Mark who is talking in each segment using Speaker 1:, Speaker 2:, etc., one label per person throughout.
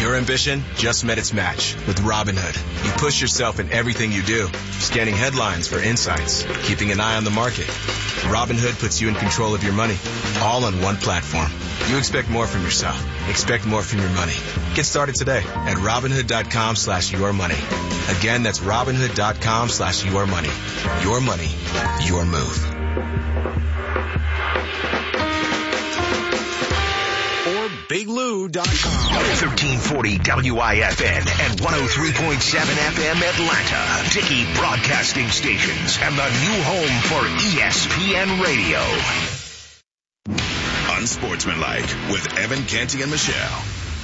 Speaker 1: Your ambition just met its match with Robinhood. You push yourself in everything you do, scanning headlines for insights, keeping an eye on the market. Robinhood puts you in control of your money, all on one platform. You expect more from yourself. Expect more from your money. Get started today at Robinhood.com/yourmoney. Again, that's Robinhood.com/yourmoney. Your money, your move.
Speaker 2: BigLou.com. 1340 WIFN and 103.7 FM Atlanta. Dickey Broadcasting Stations and the new home for ESPN Radio.
Speaker 3: Unsportsmanlike with Evan Canty and Michelle.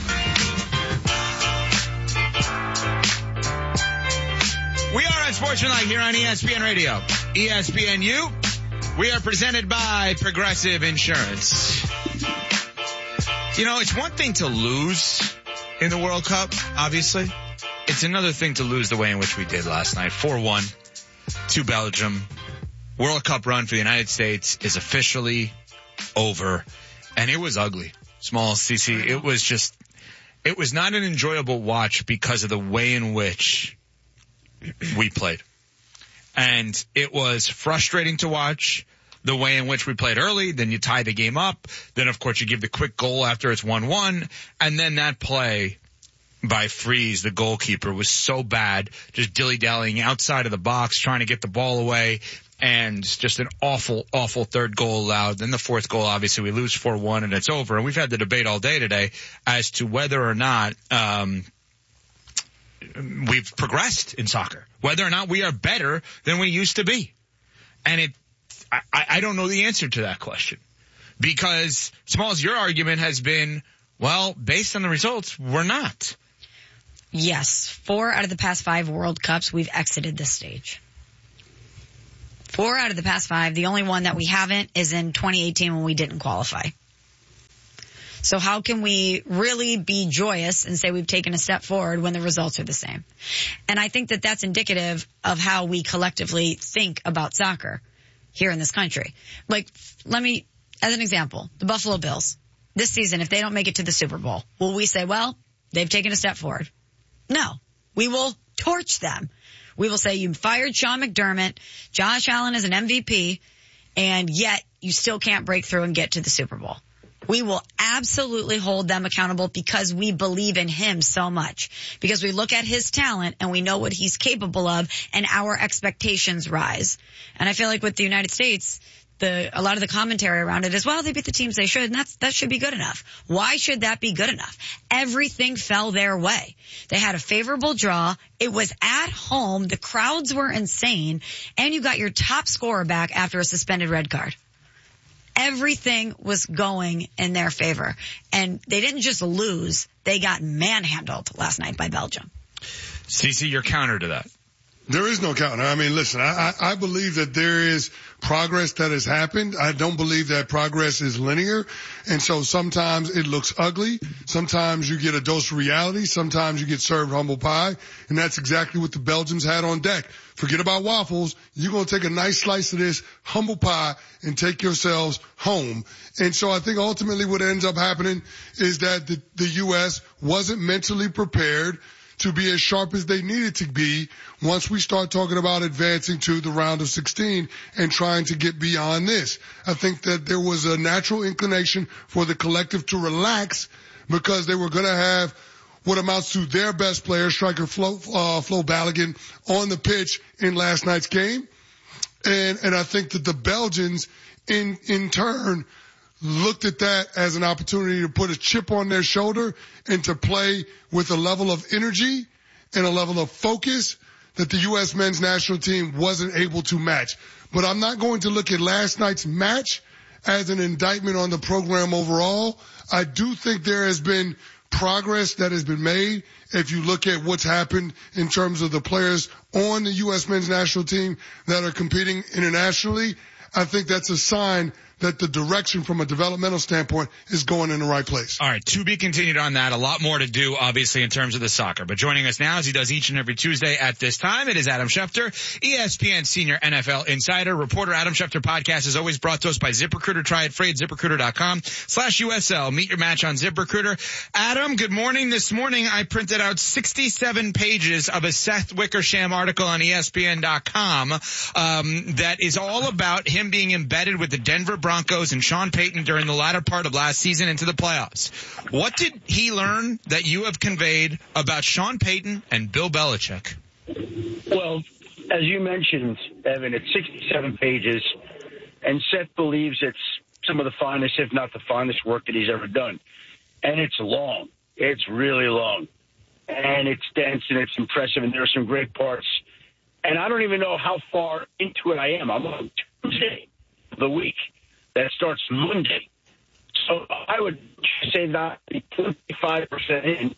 Speaker 4: We are Unsportsmanlike here on ESPN Radio. ESPNU. We are presented by Progressive Insurance. You know, it's one thing to lose in the World Cup, obviously. It's another thing to lose the way in which we did last night. 4-1 to Belgium. World Cup run for the United States is officially over. And it was ugly. Small CC. It was not an enjoyable watch because of the way in which we played. And it was frustrating to watch. The way in which we played early, then you tie the game up, then of course you give the quick goal after it's 1-1, and then that play by Freeze, the goalkeeper, was so bad, just dilly-dallying outside of the box, trying to get the ball away, and just an awful, awful third goal allowed. Then the fourth goal, obviously we lose 4-1 and it's over, and we've had the debate all day today as to whether or not we've progressed in soccer, whether or not we are better than we used to be. And I don't know the answer to that question because, Smalls, your argument has been, well, based on the results, we're not.
Speaker 5: Yes. 4 out of the past 5 World Cups, we've exited this stage. 4 out of the past 5. The only one that we haven't is in 2018 when we didn't qualify. So how can we really be joyous and say we've taken a step forward when the results are the same? And I think that that's indicative of how we collectively think about soccer here in this country. Like, let me, as an example, the Buffalo Bills. This season, if they don't make it to the Super Bowl, will we say, well, they've taken a step forward? No. We will torch them. We will say, you fired Sean McDermott, Josh Allen is an MVP, and yet you still can't break through and get to the Super Bowl. We will absolutely hold them accountable because we believe in him so much. Because we look at his talent and we know what he's capable of and our expectations rise. And I feel like with the United States, a lot of the commentary around it is, well, they beat the teams they should, and that should be good enough. Why should that be good enough? Everything fell their way. They had a favorable draw. It was at home. The crowds were insane. And you got your top scorer back after a suspended red card. Everything was going in their favor. And they didn't just lose. They got manhandled last night by Belgium.
Speaker 4: CC, your counter to that.
Speaker 6: There is no counter. I mean, listen, I believe that there is progress that has happened. I don't believe that progress is linear. And so sometimes it looks ugly. Sometimes you get a dose of reality. Sometimes you get served humble pie. And that's exactly what the Belgians had on deck. Forget about waffles. You're going to take a nice slice of this humble pie and take yourselves home. And so I think ultimately what ends up happening is that the U.S. wasn't mentally prepared to be as sharp as they needed to be once we start talking about advancing to the round of 16 and trying to get beyond this. I think that there was a natural inclination for the collective to relax because they were going to have what amounts to their best player, striker Flo Balogun, on the pitch in last night's game. And I think that the Belgians in turn looked at that as an opportunity to put a chip on their shoulder and to play with a level of energy and a level of focus that the U.S. men's national team wasn't able to match. But I'm not going to look at last night's match as an indictment on the program overall. I do think there has been progress that has been made. If you look at what's happened in terms of the players on the U.S. men's national team that are competing internationally, I think that's a sign that the direction from a developmental standpoint is going in the right place.
Speaker 4: All right, to be continued on that. A lot more to do, obviously, in terms of the soccer. But joining us now, as he does each and every Tuesday at this time, it is Adam Schefter, ESPN Senior NFL Insider. Reporter Adam Schefter Podcast is always brought to us by ZipRecruiter. Try it free at ZipRecruiter.com/USL. Meet your match on ZipRecruiter. Adam, good morning. This morning, I printed out 67 pages of a Seth Wickersham article on ESPN.com that is all about him being embedded with the Denver Broncos and Sean Payton during the latter part of last season into the playoffs. What did he learn that you have conveyed about Sean Payton and Bill Belichick?
Speaker 7: Well, as you mentioned, Evan, it's 67 pages, and Seth believes it's some of the finest, if not the finest work that he's ever done. And it's long. It's really long. And it's dense, and it's impressive, and there are some great parts. And I don't even know how far into it I am. I'm on Tuesday of the week. That starts Monday. So I would say that 25% in.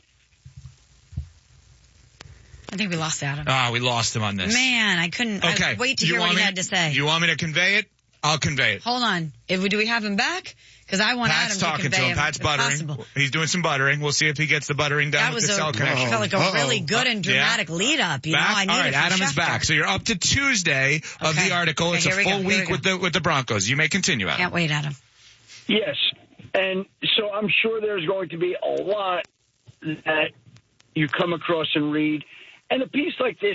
Speaker 5: I think we lost Adam.
Speaker 4: We lost him on this.
Speaker 5: Man, I couldn't.
Speaker 4: Okay.
Speaker 5: I'd wait to hear what he had to say.
Speaker 4: Do you want me to convey it? I'll convey it.
Speaker 5: Hold on. Do we have him back? Because I want
Speaker 4: Pat's
Speaker 5: Adam
Speaker 4: talking
Speaker 5: to convey
Speaker 4: him. Pat's buttering.
Speaker 5: Possible.
Speaker 4: He's doing some buttering. We'll see if he gets the buttering done
Speaker 5: That
Speaker 4: with
Speaker 5: was
Speaker 4: the cell connection.
Speaker 5: I felt like a really good and dramatic lead up. You know, I needed
Speaker 4: All right, Adam is back. So you're up to Tuesday of the article.
Speaker 5: Okay,
Speaker 4: it's a full week with the Broncos. You may continue, Adam.
Speaker 5: Can't wait, Adam.
Speaker 7: Yes. And so I'm sure there's going to be a lot that you come across and read. And a piece like this,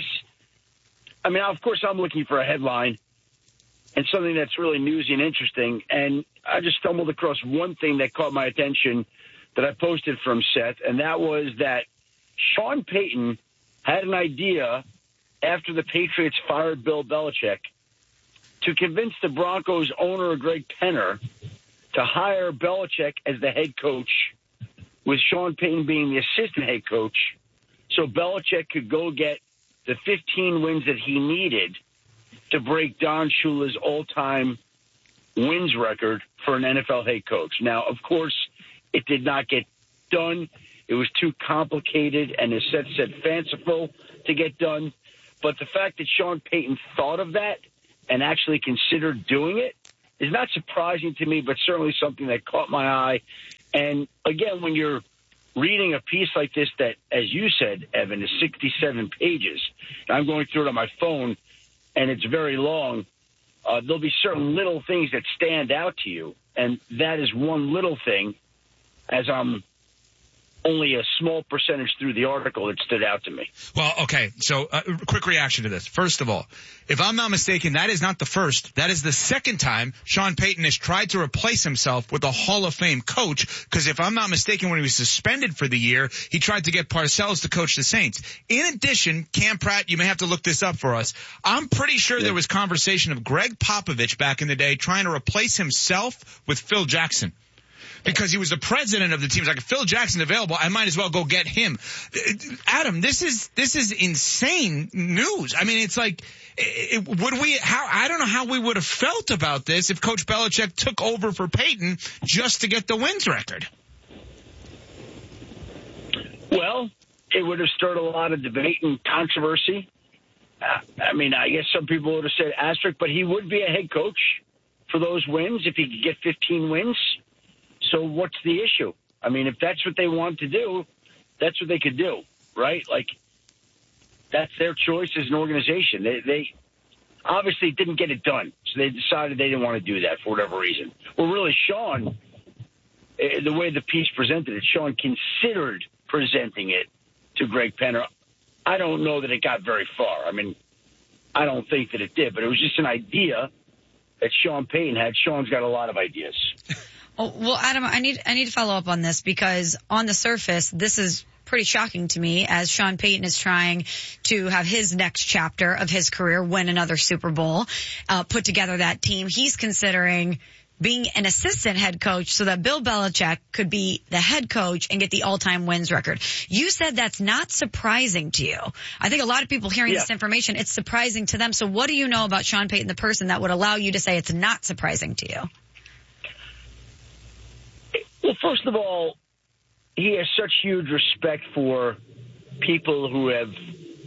Speaker 7: I mean, of course, I'm looking for a headline and something that's really newsy and interesting. And I just stumbled across one thing that caught my attention that I posted from Seth, and that was that Sean Payton had an idea after the Patriots fired Bill Belichick to convince the Broncos owner, Greg Penner, to hire Belichick as the head coach, with Sean Payton being the assistant head coach, so Belichick could go get the 15 wins that he needed to break Don Shula's all-time wins record for an NFL head coach. Now, of course, it did not get done. It was too complicated and, as Seth said, fanciful to get done. But the fact that Sean Payton thought of that and actually considered doing it is not surprising to me, but certainly something that caught my eye. And, again, when you're reading a piece like this that, as you said, Evan, is 67 pages, I'm going through it on my phone, and it's very long, there'll be certain little things that stand out to you, and that is one little thing, as I'm only a small percentage through the article that stood out to me.
Speaker 4: Well, okay, so quick reaction to this. First of all, if I'm not mistaken, that is not the first. That is the second time Sean Payton has tried to replace himself with a Hall of Fame coach, because if I'm not mistaken, when he was suspended for the year, he tried to get Parcells to coach the Saints. In addition, Cam Pratt, you may have to look this up for us, I'm pretty sure there was conversation of Greg Popovich back in the day trying to replace himself with Phil Jackson. Because he was the president of the team. Like, if Phil Jackson's available, I might as well go get him. Adam, this is insane news. I mean, it's like, I don't know how we would have felt about this if Coach Belichick took over for Payton just to get the wins record.
Speaker 7: Well, it would have stirred a lot of debate and controversy. I mean, I guess some people would have said asterisk, but he would be a head coach for those wins if he could get 15 wins. So what's the issue? I mean, if that's what they want to do, that's what they could do, right? Like, that's their choice as an organization. They obviously didn't get it done, so they decided they didn't want to do that for whatever reason. Well, really, Sean, the way the piece presented it, Sean considered presenting it to Greg Penner. I don't know that it got very far. I mean, I don't think that it did, but it was just an idea that Sean Payton had. Sean's got a lot of ideas.
Speaker 5: Oh, well, Adam, I need to follow up on this, because on the surface, this is pretty shocking to me, as Sean Payton is trying to have his next chapter of his career, win another Super Bowl, put together that team. He's considering being an assistant head coach so that Bill Belichick could be the head coach and get the all-time wins record. You said that's not surprising to you. I think a lot of people hearing this information, it's surprising to them. So what do you know about Sean Payton, the person, that would allow you to say it's not surprising to you?
Speaker 7: Well, first of all, he has such huge respect for people who have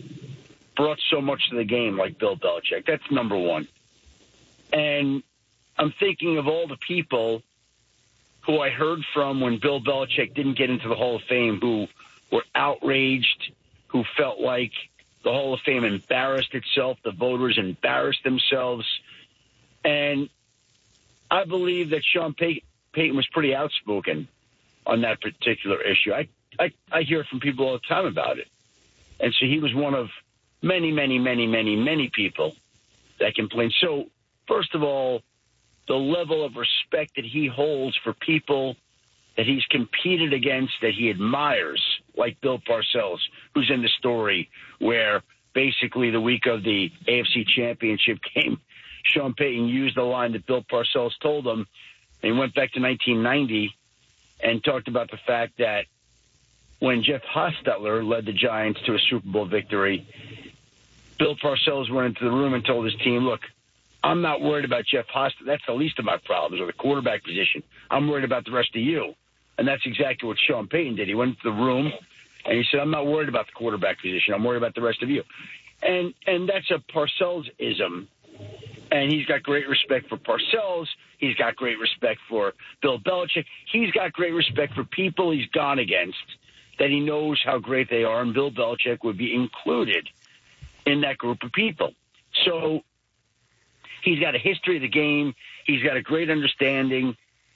Speaker 7: brought so much to the game like Bill Belichick. That's number one. And I'm thinking of all the people who I heard from when Bill Belichick didn't get into the Hall of Fame, who were outraged, who felt like the Hall of Fame embarrassed itself, the voters embarrassed themselves. And I believe that Sean Payton was pretty outspoken on that particular issue. I hear from people all the time about it. And so he was one of many, many, many, many, many people that complained. So, first of all, the level of respect that he holds for people that he's competed against, that he admires, like Bill Parcells, who's in the story where basically the week of the AFC Championship game, Sean Payton used the line that Bill Parcells told him, and he went back to 1990 and talked about the fact that when Jeff Hostetler led the Giants to a Super Bowl victory, Bill Parcells went into the room and told his team, look, I'm not worried about Jeff Hostetler. That's the least of my problems, or the quarterback position. I'm worried about the rest of you. And that's exactly what Sean Payton did. He went into the room and he said, I'm not worried about the quarterback position. I'm worried about the rest of you. And that's a Parcells-ism. And he's got great respect for Parcells. He's got great respect for Bill Belichick. He's got great respect for people he's gone against that he knows how great they are, and Bill Belichick would be included in that group of people. So he's got a history of the game. He's got a great understanding.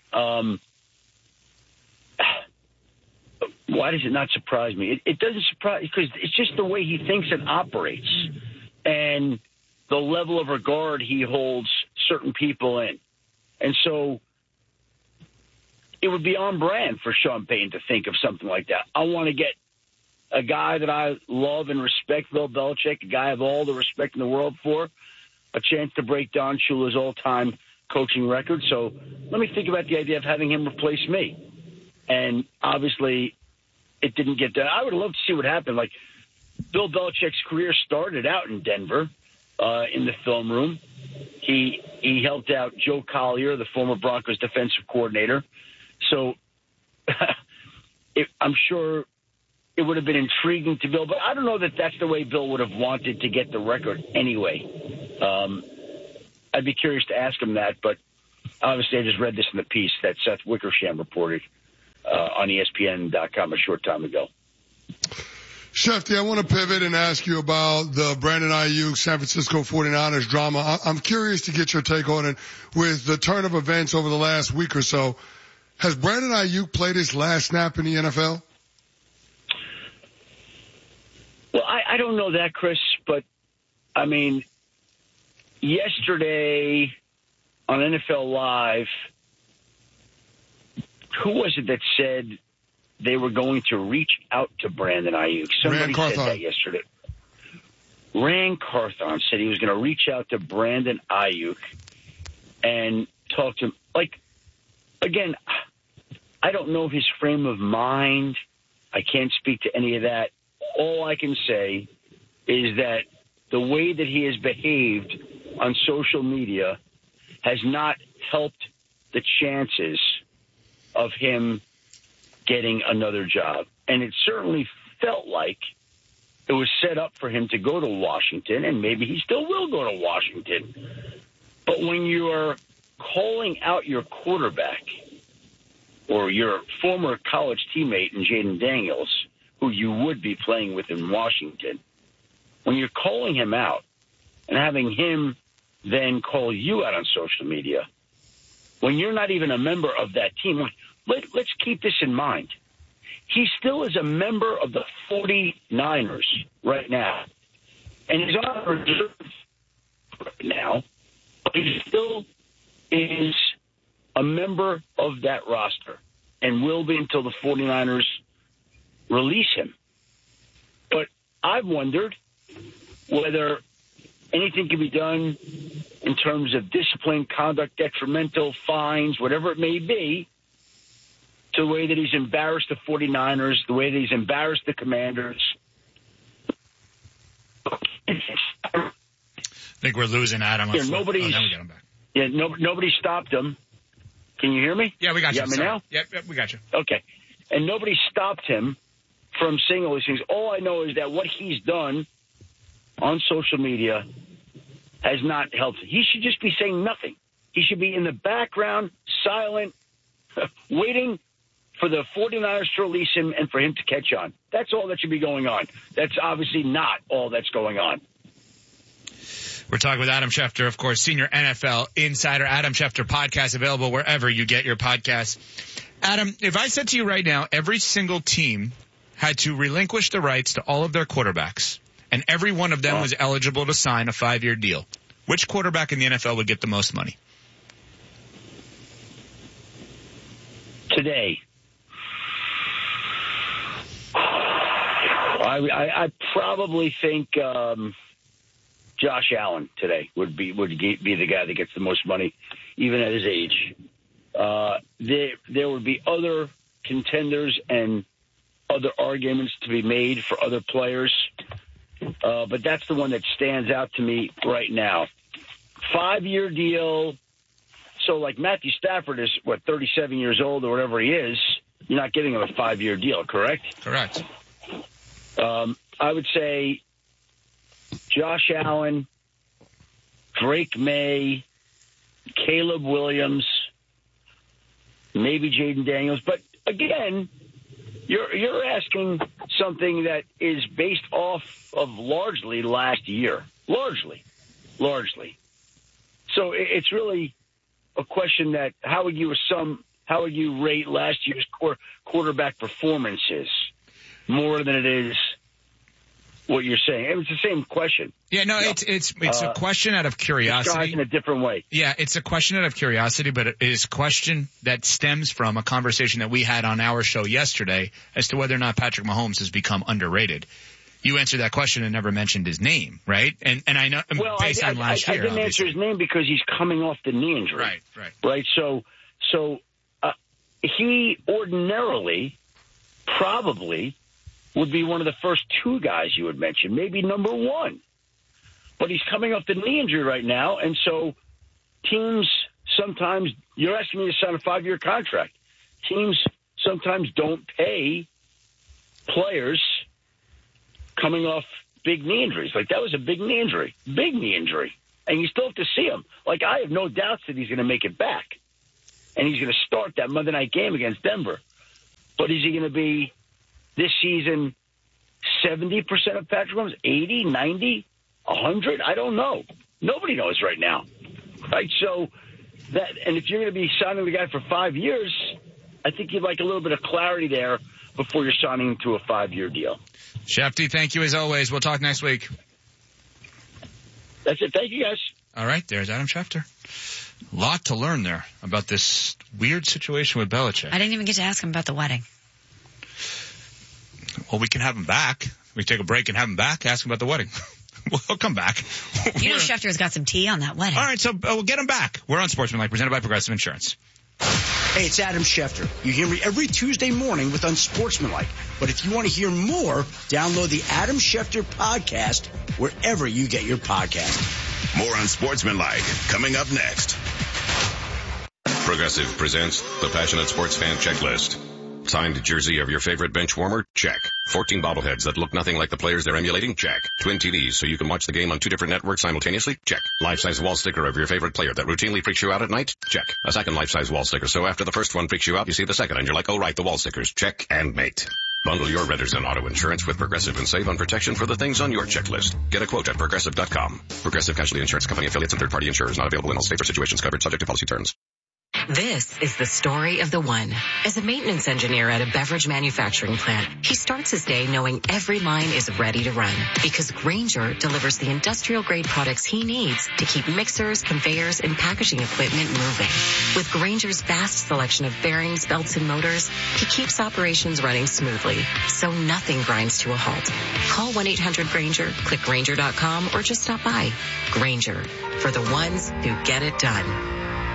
Speaker 7: Why does it not surprise me? It doesn't surprise me because it's just the way he thinks and operates and the level of regard he holds certain people in. And so it would be on brand for Sean Payton to think of something like that. I want to get a guy that I love and respect, Bill Belichick, a guy I have all the respect in the world for, a chance to break Don Shula's all-time coaching record. So let me think about the idea of having him replace me. And obviously it didn't get done. I would love to see what happened. Like Bill Belichick's career started out in Denver in the film room. He helped out Joe Collier, the former Broncos defensive coordinator. So I'm sure it would have been intriguing to Bill, but I don't know that that's the way Bill would have wanted to get the record anyway. I'd be curious to ask him that, but obviously I just read this in the piece that Seth Wickersham reported on ESPN.com a short time ago.
Speaker 6: Shefty, I want to pivot and ask you about the Brandon Ayuk San Francisco 49ers drama. I'm curious to get your take on it with the turn of events over the last week or so. Has Brandon Ayuk played his last snap in the NFL?
Speaker 7: Well, I don't know that, Chris, but, I mean, yesterday on NFL Live, who was it that said they were going to reach out to Brandon Ayuk? Somebody said that yesterday. Ran Carthon said he was going to reach out to Brandon Ayuk and talk to him. Like, again, I don't know his frame of mind. I can't speak to any of that. All I can say is that the way that he has behaved on social media has not helped the chances of him getting another job. And it certainly felt like it was set up for him to go to Washington, and maybe he still will go to Washington. But when you are calling out your quarterback or your former college teammate in Jaden Daniels, who you would be playing with in Washington, when you're calling him out and having him then call you out on social media, when you're not even a member of that team, let's keep this in mind. He still is a member of the 49ers right now. And he's on reserve right now, but he still is a member of that roster and will be until the 49ers release him. But I've wondered whether anything can be done in terms of discipline, conduct, detrimental, fines, whatever it may be, to the way that he's embarrassed the 49ers, the way that he's embarrassed the Commanders.
Speaker 4: I think we're losing Adam.
Speaker 7: Yeah, now we get him back. Yeah, nobody stopped him. Can you hear me?
Speaker 4: Yeah, we got you.
Speaker 7: You got me now?
Speaker 4: Yep, we got you.
Speaker 7: Okay. And nobody stopped him from saying all these things. All I know is that what he's done on social media has not helped. He should just be saying nothing. He should be in the background, silent, waiting for the 49ers to release him and for him to catch on. That's all that should be going on. That's obviously not all that's going on.
Speaker 4: We're talking with Adam Schefter, of course, senior NFL insider. Adam Schefter podcast available wherever you get your podcasts. Adam, if I said to you right now, every single team had to relinquish the rights to all of their quarterbacks, and every one of them was eligible to sign a 5-year deal, which quarterback in the NFL would get the most money?
Speaker 7: Today, I probably think Josh Allen today would be the guy that gets the most money, even at his age. There would be other contenders and other arguments to be made for other players, but that's the one that stands out to me right now. 5-year deal. So, like, Matthew Stafford is, 37 years old or whatever he is. You're not giving him a 5-year deal, correct?
Speaker 4: Correct.
Speaker 7: I would say Josh Allen, Drake May, Caleb Williams, maybe Jaden Daniels. But, again, you're asking something that is based off of largely last year. Largely. So it's really a question that how would you rate last year's quarterback performances more than it is what you're saying? It's the same question.
Speaker 4: Yeah, no, it's a question out of curiosity.
Speaker 7: In a different way.
Speaker 4: Yeah, it's a question out of curiosity, but it is a question that stems from a conversation that we had on our show yesterday as to whether or not Patrick Mahomes has become underrated. You answered that question and never mentioned his name, right? And I know based on last year.
Speaker 7: I didn't answer his name because he's coming off the knee injury. Right. So he ordinarily probably would be one of the first 2 guys you would mention, maybe number 1. But he's coming off the knee injury right now, and so teams sometimes, you're asking me to sign a 5-year contract. Teams sometimes don't pay players coming off big knee injuries. Like, that was a big knee injury, and you still have to see him. Like, I have no doubts that he's going to make it back, and he's going to start that Monday night game against Denver. But is he going to be, this season, 70% of Patrick Mahomes, 80, 90, 100? I don't know. Nobody knows right now, right? So that, and if you're going to be signing the guy for 5 years, I think you'd like a little bit of clarity there before you're signing him to a 5-year deal.
Speaker 4: Shefty, thank you as always. We'll talk next week.
Speaker 7: That's it. Thank you, guys.
Speaker 4: All right, there's Adam Schefter. A lot to learn there about this weird situation with Belichick.
Speaker 5: I didn't even get to ask him about the wedding.
Speaker 4: Well, we can have him back. We take a break and have him back, ask him about the wedding. We'll come back.
Speaker 5: You know Schefter's got some tea on that wedding.
Speaker 4: All right, so we'll get him back. We're on Sportsmanlike, presented by Progressive Insurance.
Speaker 8: Hey, it's Adam Schefter. You hear me every Tuesday morning with Unsportsmanlike. But if you want to hear more, download the Adam Schefter podcast wherever you get your podcast.
Speaker 3: More Unsportsmanlike coming up next. Progressive presents the Passionate Sports Fan Checklist. Signed jersey of your favorite bench warmer? Check. 14 bobbleheads that look nothing like the players they're emulating? Check. Twin TVs so you can watch the game on 2 different networks simultaneously? Check. Life-size wall sticker of your favorite player that routinely freaks you out at night? Check. A second life-size wall sticker so after the first one freaks you out, you see the second and you're like, oh right, the wall stickers. Check and mate. Bundle your renters and auto insurance with Progressive and save on protection for the things on your checklist. Get a quote at Progressive.com. Progressive Casualty Insurance Company affiliates and third-party insurers not available in all states or situations covered subject to policy terms.
Speaker 9: This is the story of the one. As a maintenance engineer at a beverage manufacturing plant, he starts his day knowing every line is ready to run because Grainger delivers the industrial-grade products he needs to keep mixers, conveyors, and packaging equipment moving. With Grainger's vast selection of bearings, belts, and motors, he keeps operations running smoothly, so nothing grinds to a halt. Call 1-800-GRAINGER, click Grainger.com, or just stop by. Grainger, for the ones who get it done.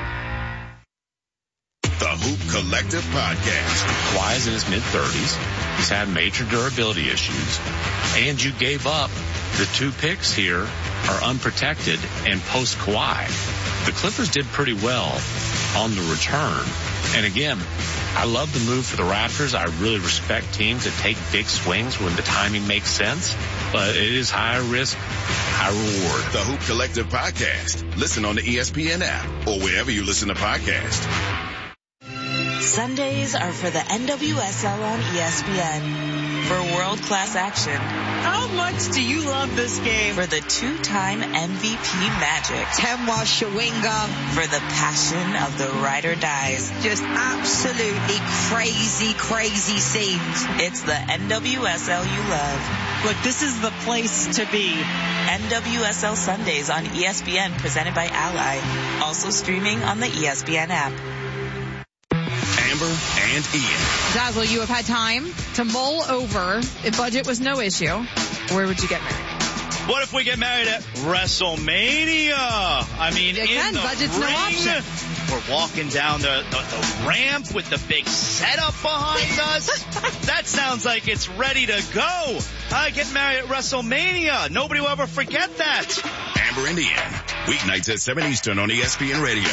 Speaker 3: The Hoop Collective Podcast.
Speaker 10: Kawhi's in his mid-30s. He's had major durability issues. And you gave up. The 2 picks here are unprotected and post-Kawhi. The Clippers did pretty well on the return. And again, I love the move for the Raptors. I really respect teams that take big swings when the timing makes sense. But it is high risk,
Speaker 3: Ira Ward.
Speaker 11: The Hoop Collective Podcast. Listen on the ESPN app or wherever you listen to podcasts.
Speaker 12: Sundays are for the NWSL on ESPN. For world-class action.
Speaker 13: How much do you love this game?
Speaker 12: For the two-time MVP Magic.
Speaker 13: Temwa Shawinga.
Speaker 12: For the passion of the ride or dies.
Speaker 13: Just absolutely crazy, crazy scenes.
Speaker 12: It's the NWSL you love.
Speaker 13: Look, this is the place to be.
Speaker 12: NWSL Sundays on ESPN, presented by Ally. Also streaming on the ESPN app.
Speaker 11: Amber and Ian.
Speaker 14: Dazzle, you have had time to mull over. If budget was no issue, where would you get married?
Speaker 15: What if we get married at WrestleMania? I mean,
Speaker 14: Again, budget's no option.
Speaker 15: We're walking down the ramp with the big setup behind us. That sounds like it's ready to go. I get married at WrestleMania. Nobody will ever forget that.
Speaker 11: Amber and Ian. Weeknights at 7 Eastern on ESPN Radio.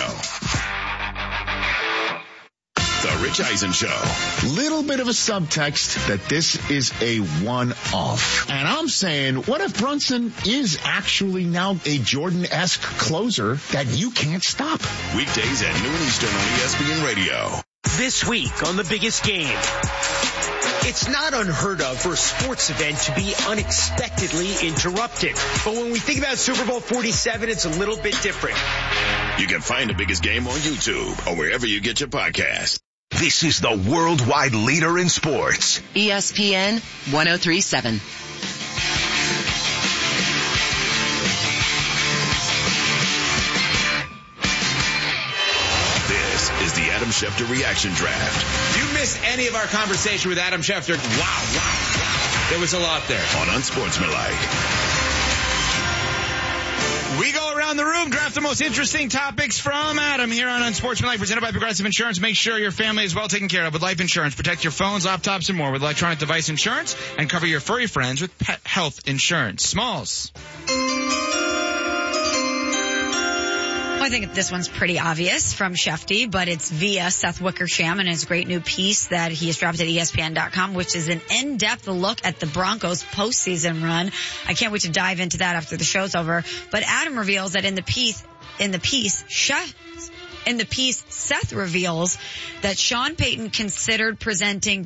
Speaker 11: The Rich Eisen Show.
Speaker 16: Little bit of a subtext that this is a one-off. And I'm saying, what if Brunson is actually now a Jordan-esque closer that you can't stop?
Speaker 11: Weekdays at noon Eastern on ESPN Radio.
Speaker 17: This week on The Biggest Game. It's not unheard of for a sports event to be unexpectedly interrupted. But when we think about Super Bowl 47, it's a little bit different.
Speaker 11: You can find The Biggest Game on YouTube or wherever you get your podcasts.
Speaker 2: This is the worldwide leader in sports.
Speaker 9: ESPN 103.7.
Speaker 11: This is the Adam Schefter Reaction Draft.
Speaker 4: If you missed any of our conversation with Adam Schefter, wow. There was a lot there.
Speaker 11: On Unsportsmanlike.
Speaker 4: We go around the room, draft the most interesting topics from Adam here on Unsportsmanlike, presented by Progressive Insurance. Make sure your family is well taken care of with life insurance. Protect your phones, laptops, and more with electronic device insurance, and cover your furry friends with pet health insurance. Smalls.
Speaker 5: Well, I think this one's pretty obvious from Shefty, but it's via Seth Wickersham and his great new piece that he has dropped at ESPN.com, which is an in-depth look at the Broncos postseason run. I can't wait to dive into that after the show's over. But Adam reveals that in the piece, Seth reveals that Sean Payton considered presenting